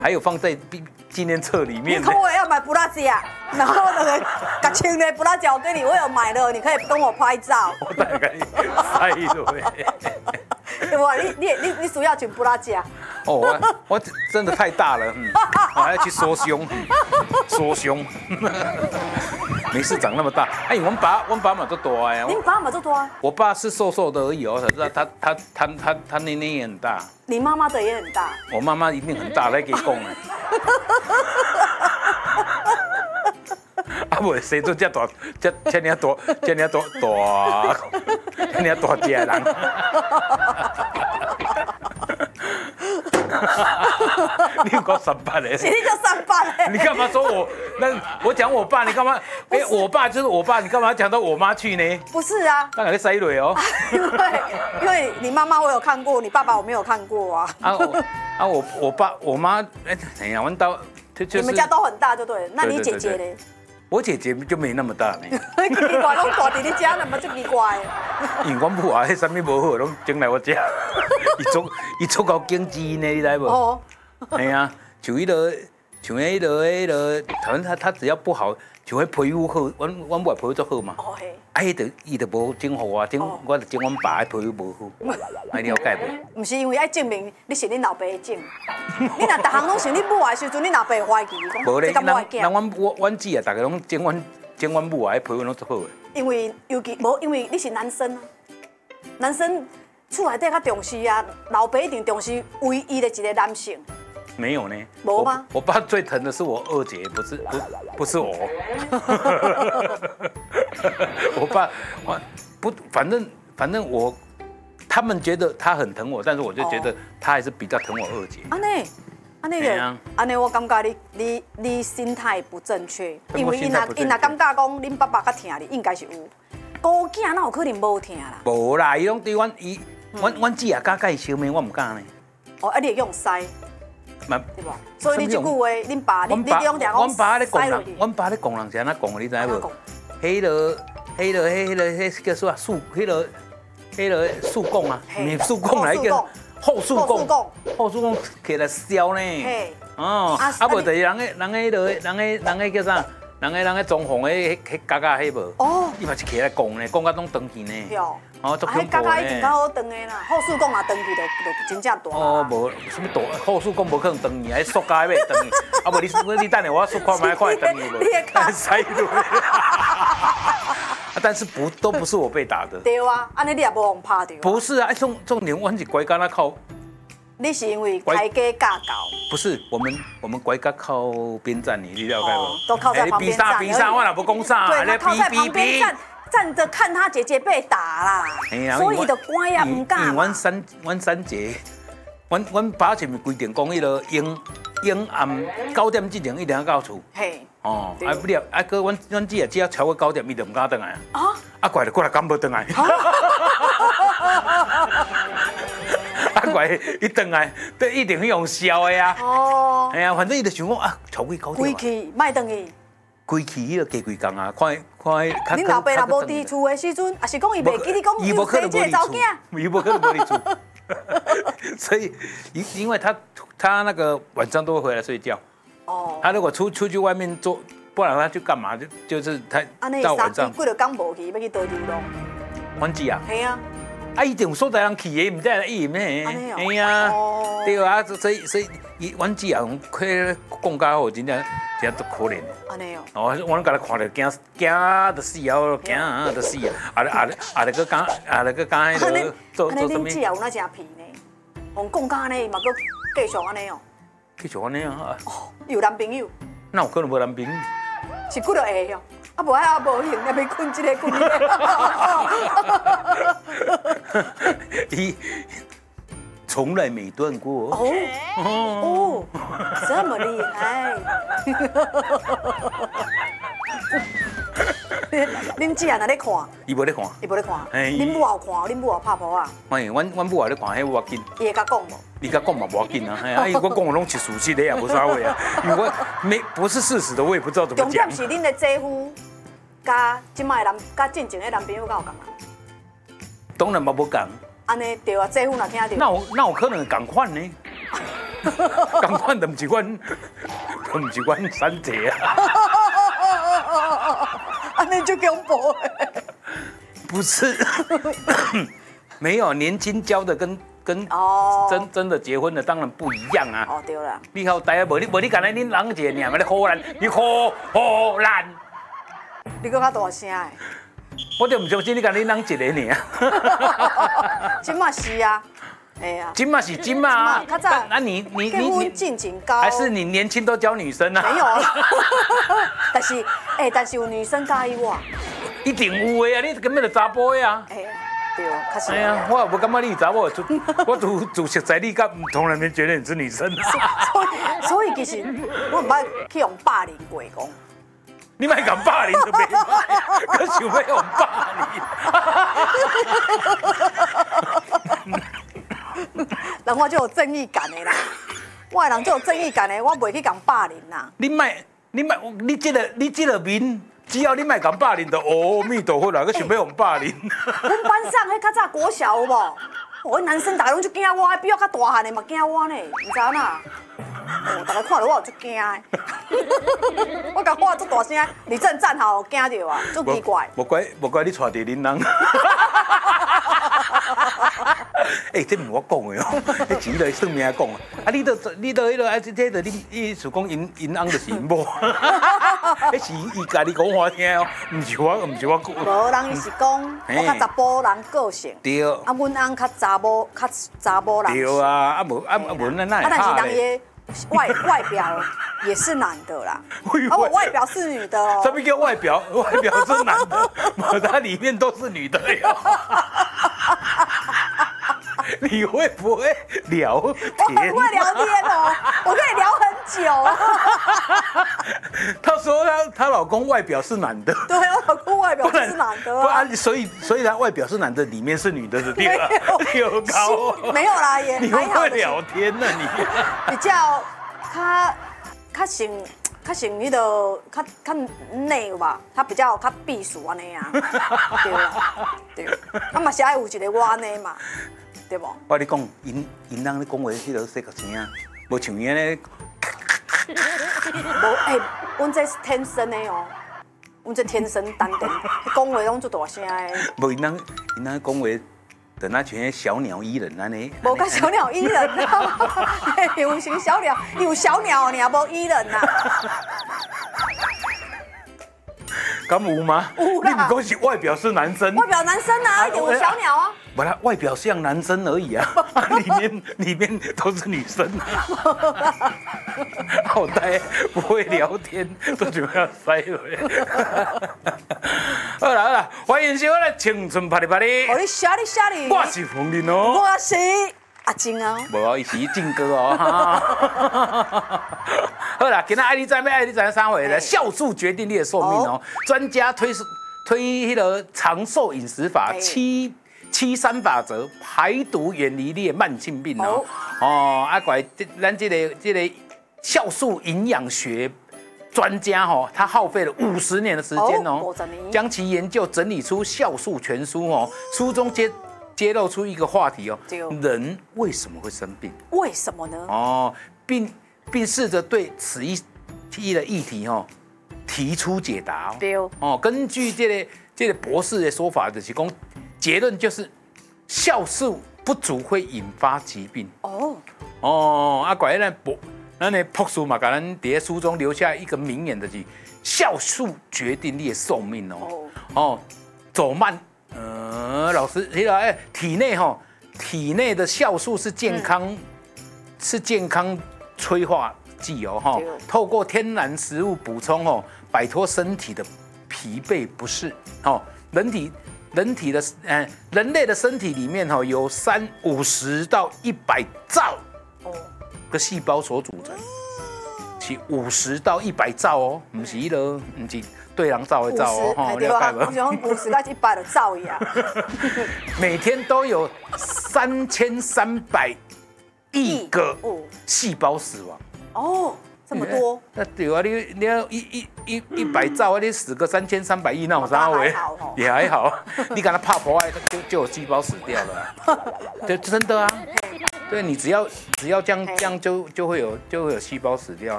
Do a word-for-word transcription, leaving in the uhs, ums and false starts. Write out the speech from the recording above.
还有放在纪纪念册里面。 你看我要买布拉吉啊，然后那个把青的布拉吉我给你，我有买了，你可以跟我拍照。 我大概塞了。 哇，你你你你需要请布拉吉啊？ 哦，我我真的太大了，嗯，我还要去缩胸，缩胸。没事，长那么大。哎，我们爸我们爸妈都大哎。 你爸妈都多啊？ 我爸是瘦瘦的而已哦，可是他他他他他奶奶也很大。 你妈妈的也很大。 我妈妈一定很大，来给讲哎。啊，不，谁做这大这这尔大这尔大大这尔大只的人？你有讲三八嘞？ 谁叫三八嘞？ 你干嘛说我？那我讲我爸，你干嘛？哎、欸，我爸就是我爸，你干嘛讲到我妈去呢？ 不是啊， 那给你塞蕊哦。 因为因为你妈妈我有看过，你爸爸我没有看过啊。 啊我啊我我爸我妈哎哎呀，我到就就是你们家都很大就对了。那你姐姐呢？ 我姐姐就没那么大呢。 奇怪，拢大伫你家，那么就奇怪。 因为我母啊，迄啥物无好，拢整来我家。伊做伊做到经济呢，你知无？哦。哎呀，像迄个，像迄个，迄个，反正他他只要不好，像迄皮肤好，阮阮母皮肤足好嘛。哦嘿。啊，伊就伊就无整互我，整我就整阮爸的皮肤无好，爱了解无？ 唔是因为爱证明你是恁老爸的种，你若逐项拢是你母的时阵，恁老爸怀疑讲， 无咧， 咱咱咱阮阮姊啊，大家拢整阮整阮母啊，皮肤拢足好的。 因为尤其无，因为你是男生啊，男生厝内底较重视啊，老爸一定重视唯一的一个男性。 没有呢， 没吗？ 我爸最疼的是我二姐，不是不不是我。我爸我不反正反正我，他们觉得他很疼我，但是我就觉得他还是比较疼我二姐。 安尼，安尼个，安尼我感觉你你你心态不正确，因为伊若伊若感觉讲恁爸爸较疼你，应该是有。孤囝哪有可能无疼啦？ 无啦，伊拢对阮伊，阮阮姊也敢甲伊相骂，我唔敢呢。 哦，啊，你会用塞？对不？所以你这句话，恁爸，你你用点讲塞落去。阮爸咧讲人是安怎讲，你知无？迄个、迄个、迄个、迄叫啥树？迄个、迄个树公啊，你树公来一个后树公，后树公起来烧呢。哦，啊无就是人个、人个、迄个、人个、人个叫啥？人个、人个装潢个迄迄嘎嘎迄无？哦，伊嘛是起来讲呢，讲到拢长去呢。 哦，足恐怖呢！啊，迄一定较好长的啦，后树讲啊，长去就就真正大。 哦，无什么大，后树讲无可能长去，迄塑胶要长去。啊，无你你等下我说看卖看长去无？你塞入。啊，但是不都不是我被打的。 对啊，安尼你也无用拍到。 不是啊，重重点我是乖家那靠。 你是因为开价价高？ 不是，我们我们乖家靠边站，你了解无？ 都靠在旁边站。 比啥比啥，我哪不讲啥？ 对，靠在旁边站。站着看他姐姐被打啦，所以就乖啊，唔敢。 因阮三阮三姐，阮阮爸前面规定讲，迄个英英暗九点之前一定要到厝。嘿。哦，啊不了，啊哥，阮阮姊啊，只要超过九点，伊就唔敢回来啊。啊。啊怪了，过来敢无回来？啊怪，伊回来，都一定用笑的啊。哦。哎呀，反正伊就想讲啊，超过九点。 归去，卖回去。 归去迄个加几工啊，看看。 恁老爸若无伫厝的时阵，也是讲伊袂记你讲有生这个查囝， 伊无可能无伫厝。所以，因因为他他那个晚上都会回来睡觉。哦。他如果出出去外面做，不然他去干嘛？就就是他到晚上。 几个工无去，要去倒流浪。 阮姊啊。 系啊。 啊，伊定所在人去的，唔知来伊咩？哎呀，对啊，所以所以，伊阮姊啊，佢讲甲好，真正真都可怜。安尼哦。哦，我拢甲他看着惊惊得死啊，惊得死啊！啊啊啊！那个讲啊那个讲迄个做做什么？恁姊啊有那真皮呢？on讲甲安尼，嘛佫继续安尼哦。 继续安尼啊？ 哦，有男朋友？ 那有可能无男朋友？ 是几落会哦？啊，无啊，无闲，要困一个困一个。 伊从来没断过。 哦哦，这么厉害！恁姊啊，哪咧看？ 伊无咧看。 伊无咧看。恁母也有看，恁母也拍婆啊。 哎，阮阮母也咧看，迄有要紧。 伊会甲讲无？ 你甲讲嘛无要紧啊，哎，我讲我拢是熟悉的也无啥话啊，因为我没不是事实的，我也不知道怎么讲。 重点是恁的姐夫，甲即摆男，甲进前的男朋友敢有共啊？ 当然嘛无共。 安尼对啊，姐夫若听到。 那我那我可能共款呢。 同款就唔是阮，就唔是阮三姐啊。 安尼就恐怖诶。 不是，没有年轻交的跟跟哦真真的结婚的当然不一样啊。 哦对啦， 你好呆啊，无你无你干来恁人一个尔，嘛你荷兰，你荷荷兰， 你搁较大声诶。 我就唔相信你干恁人一个尔。 即嘛是啊，哎呀， 金嘛是金嘛啊， 较早那你你结你你婚进前高， 还是你年轻都交女生啊？ 没有，但是哎，但是有女生介意我， 一定有的啊，你根本就查甫的啊。 哎，对，确实。 哎呀，我也不感觉你是查某的，我主主熟悉你，甲从来没觉得你是女生啊。 所以所以其实我唔捌去用霸凌过讲。 你莫讲霸凌就袂歹，可想要用霸凌。 人我就有正义感的啦，我的人就有正义感的，我袂去讲霸凌啦。 你莫，你莫，你这个你这个面，只要你莫讲霸凌，就阿弥陀佛啦，佮想要用霸凌。 阮班上迄较早国小有无？我男生大家拢就惊我，比我较大汉的嘛惊我呢，唔知影呐？哦，大家看到我就惊的。我讲话足大声，李正站好惊着啊，足奇怪。 无怪无怪你带着恁人。哎，这毋是我讲的哦，迄钱就算命讲啊。啊，你都你都迄个啊，这这就你意思讲因因翁就是因某，迄是伊家己讲我听哦，毋是我，毋是我讲。 无人伊是讲我较查甫人个性， 对。 啊，阮翁较查某较查某人。 对啊，啊无啊啊无咱哪会啊，但是拍人咧？ 伊外外表也是男的啦，啊，我外表是女的哦。 什么叫外表？外表是男的，我它里面都是女的哟。你会不会聊天？ 我很会聊天哦，我可以聊很久。 她说她她老公外表是男的， 对，我老公外表就是男的不啊。 然所以所以他外表是男的，里面是女的，是对吧？有高没有啦，也你会不会还好的。 聊天呢？你比较较较像较像迄个较较内吧，他比较较避暑安尼啊，对啦，对，啊嘛是爱有一个我安尼嘛，对不？ 我跟你讲，因因人咧讲话迄个细个声啊，无像伊安尼。 无哎，阮这是天生的哦，阮这天生丹田，讲话拢做大声的。 无因人因人讲话，就那像迄小鸟依人安尼。 无甲小鸟依人啊，有型小鸟，有小鸟尔，无依人呐。 敢有吗？ 有啦你不讲是外表是男生， 外表男生啊，一定有小鸟啊。 不啦，外表像男生而已啊，里面里面都是女生。好呆，不会聊天，都想要塞回。好啦好啦，欢迎收看《青春拍哩拍哩》。 哦，你虾哩虾哩。 我是冯林哦。 我是阿金啊。 无哦，伊是靖哥哦。好啦，今仔爱你知咩？爱你知三回的酵素决定你的寿命哦。专家推推迄个长寿饮食法七。七三法则，排毒远离你的慢性病哦。哦，啊，怪咱这个这个酵素营养学专家哦，他耗费了五十年的时间哦，将其研究整理出酵素全书哦。书中揭揭露出一个话题哦，人为什么会生病？ 为什么呢？ 哦，并并试着对此一题的议题哦提出解答哦。 对哦，根据这个这个博士的说法，就是讲。结论就是，酵素不足会引发疾病。哦哦，啊，怪咱博，咱的博士嘛，给咱在书中留下一个名言的是：酵素决定你的寿命哦。哦，走慢，呃，老师，那个哎，体内哈、哦，体内的酵素是健康，嗯、是健康催化剂哦哈。透过天然食物补充哦，摆脱身体的疲惫不适哦，人体。人体的呃，人类的身体里面哈有三五十到一百兆个细胞所组成，是五十到一百兆哦，不是了，不是对人造的造哦， 哈，了解吗？我想五十到一百的兆一样。 每天都有三千三百亿个细胞死亡。哦。 这么多？ 那对啊，你你要一一一一百兆，你死个三千三百亿，那有啥回？也还好，你给它怕破坏，就就有细胞死掉了。对，真的啊， 对你只要只要这样这样就就会有就会有细胞死掉。